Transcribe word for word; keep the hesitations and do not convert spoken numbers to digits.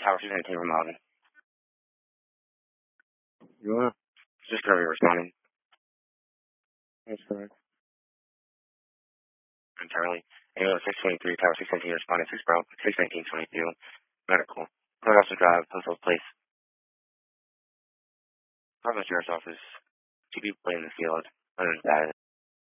Tower six nineteen remodeling. Yeah. Just gonna be responding. That's correct. Entirely. Angle six twenty-three, Tower six nineteen responding, six Bravo, six nineteen twenty-two. Medical. Courthouse Drive, Pencil Place. Provost Sheriff's Office. Two people in the field. Under that